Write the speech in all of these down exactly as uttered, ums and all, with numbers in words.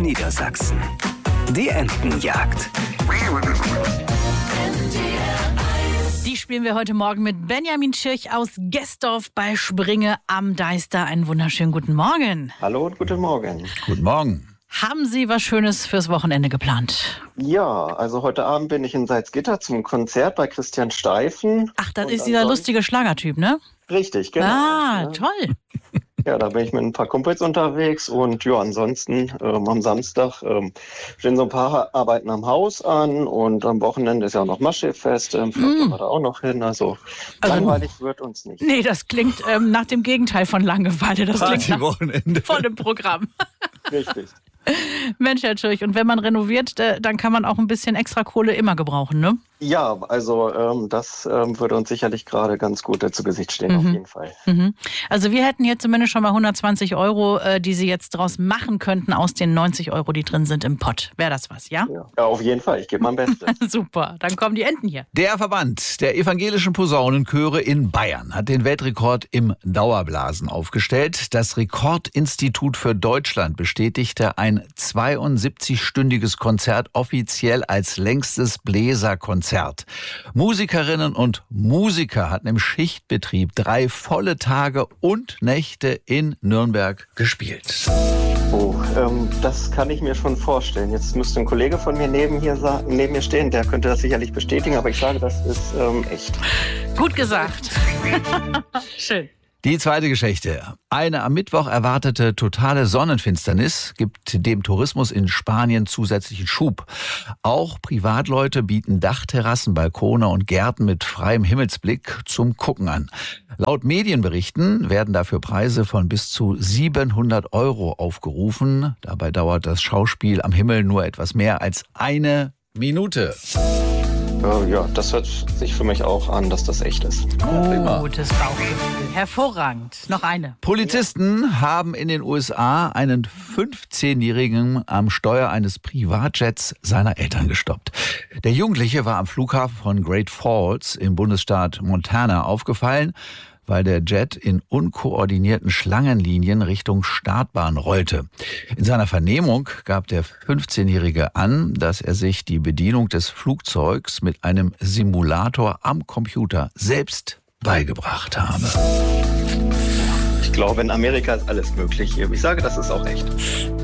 Niedersachsen. Die Entenjagd. Die spielen wir heute Morgen mit Benjamin Schirch aus Gesdorf bei Springe am Deister. Einen wunderschönen guten Morgen. Hallo und guten Morgen. Guten Morgen. Haben Sie was Schönes fürs Wochenende geplant? Ja, also heute Abend bin ich in Salzgitter zum Konzert bei Christian Steifen. Ach, das Und ist dieser ansonsten- lustige Schlagertyp, ne? Richtig, genau. Ah, Ja. toll. Ja, da bin ich mit ein paar Kumpels unterwegs und ja, ansonsten ähm, am Samstag ähm, stehen so ein paar Arbeiten am Haus an und am Wochenende ist ja auch noch Maschsee-Fest, ähm, vielleicht mm. wir da auch noch hin, also, Also- langweilig wird uns nicht. Nee, das klingt ähm, nach dem Gegenteil von Langeweile. Das klingt nach Wochenende. vollem Programm. Richtig. Mensch, Herr Schirch, und wenn man renoviert, äh, dann kann man auch ein bisschen extra Kohle immer gebrauchen, ne? Ja, also ähm, das ähm, würde uns sicherlich gerade ganz gut äh, zu Gesicht stehen, Mhm. auf jeden Fall. Mhm. Also wir hätten hier zumindest schon mal hundertzwanzig Euro, äh, die Sie jetzt draus machen könnten aus den neunzig Euro, die drin sind im Pott. Wäre das was, ja? Ja, ja auf jeden Fall, ich gebe mein Bestes. Super, dann kommen die Enten hier. Der Verband der evangelischen Posaunenchöre in Bayern hat den Weltrekord im Dauerblasen aufgestellt. Das Rekordinstitut für Deutschland bestätigte ein zweiundsiebzig-stündiges Konzert offiziell als längstes Bläserkonzert. Musikerinnen und Musiker hatten im Schichtbetrieb drei volle Tage und Nächte in Nürnberg gespielt. Oh, ähm, das kann ich mir schon vorstellen. Jetzt müsste ein Kollege von mir neben, hier sa- neben mir stehen, der könnte das sicherlich bestätigen, aber ich sage, das ist ähm, echt. Gut gesagt. Schön. Die zweite Geschichte. Eine am Mittwoch erwartete totale Sonnenfinsternis gibt dem Tourismus in Spanien zusätzlichen Schub. Auch Privatleute bieten Dachterrassen, Balkone und Gärten mit freiem Himmelsblick zum Gucken an. Laut Medienberichten werden dafür Preise von bis zu siebenhundert Euro aufgerufen. Dabei dauert das Schauspiel am Himmel nur etwas mehr als eine Minute. Äh, ja, das hört sich für mich auch an, dass das echt ist. prima. Gutes Bauchgefühl. Hervorragend. Noch eine. Polizisten haben in den U S A einen fünfzehnjährigen am Steuer eines Privatjets seiner Eltern gestoppt. Der Jugendliche war am Flughafen von Great Falls im Bundesstaat Montana aufgefallen, weil der Jet in unkoordinierten Schlangenlinien Richtung Startbahn rollte. In seiner Vernehmung gab der fünfzehnjährige an, dass er sich die Bedienung des Flugzeugs mit einem Simulator am Computer selbst beigebracht habe. Ich glaube, in Amerika ist alles möglich. Ich sage, das ist auch echt.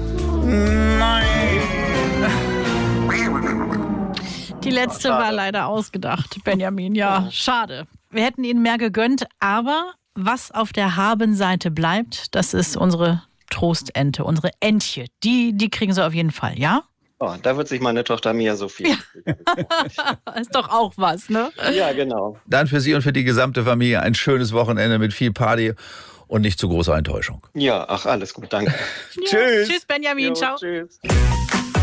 Die letzte Schade. war leider ausgedacht, Benjamin. Ja, schade. Wir hätten Ihnen mehr gegönnt, aber was auf der Habenseite bleibt, das ist unsere Trostente, unsere Entche. Die, die kriegen Sie auf jeden Fall, ja? Oh, da wird sich meine Tochter Mia so viel. Ist doch auch was, ne? Ja, genau. Dann für Sie und für die gesamte Familie ein schönes Wochenende mit viel Party und nicht zu großer Enttäuschung. Ja, ach, alles gut, danke. Ja. Tschüss. Tschüss, Benjamin. Jo, Ciao. Tschüss.